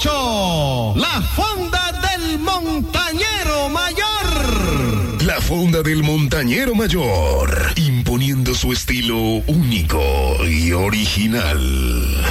escucho la fonda del montañero mayor. La fonda del montañero mayor, imponiendo su estilo único y original.